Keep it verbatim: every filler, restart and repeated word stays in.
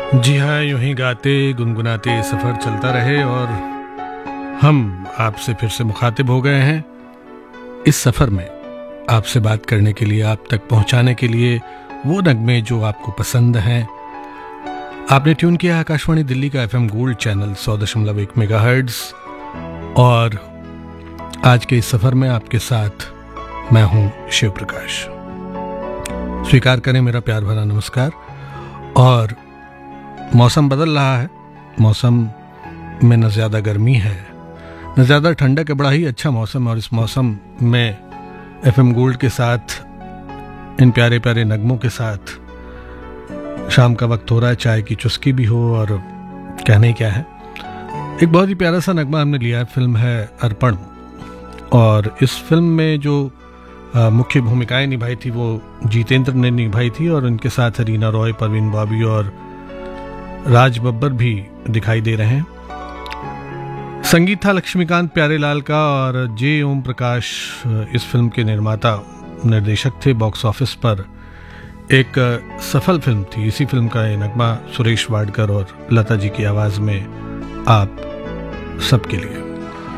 जी हाँ, यूं ही गाते गुनगुनाते सफ़र चलता रहे और हम आपसे फिर से मुखातिब हो गए हैं इस सफ़र में, आपसे बात करने के लिए, आप तक पहुंचाने के लिए वो नगमे जो आपको पसंद हैं। आपने ट्यून किया आकाशवाणी दिल्ली का एफएम गोल्ड चैनल सौ दशमलव एक मेगाहर्ट्ज़ और आज के इस सफ़र में आपके साथ मैं हूं शिव प्रकाश। स्वीकार करें मेरा प्यार भरा नमस्कार। और मौसम बदल रहा है, मौसम में न ज़्यादा गर्मी है न ज़्यादा ठंडक है, बड़ा ही अच्छा मौसम है। और इस मौसम में एफएम गोल्ड के साथ, इन प्यारे प्यारे नगमों के साथ शाम का वक्त हो रहा है, चाय की चुस्की भी हो और कहने ही क्या है। एक बहुत ही प्यारा सा नगमा हमने लिया है, फिल्म है अर्पण। और इस फिल्म में जो आ, मुख्य भूमिकाएं निभाई थी वो जितेंद्र ने निभाई थी और उनके साथ रीना रॉय, परवीन बॉबी और राज बब्बर भी दिखाई दे रहे हैं। संगीत था लक्ष्मीकांत प्यारेलाल का और जे ओम प्रकाश इस फिल्म के निर्माता निर्देशक थे। बॉक्स ऑफिस पर एक सफल फिल्म थी। इसी फिल्म का ये नगमा सुरेश वाडकर और लता जी की आवाज में आप सबके लिए।